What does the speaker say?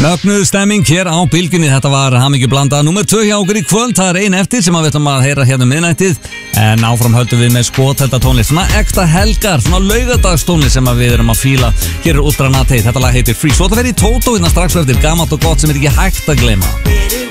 Mögnuð stemming hér á Bylgjunni. Þetta var hamingjublanda númer 2 hjá okkur í kvöld. Það ein eftir sem við ætlum að heyra hérna miðnættið. En áfram höldum við með skothelda tónlist, svona ekta helgar, svona laugadagstónlist sem við erum að fíla. Hér Ultra Natei, þetta lag heitir Free. Svo þetta verið í Tótó hérna strax eftir, gamalt og gott sem ekki hægt að gleyma.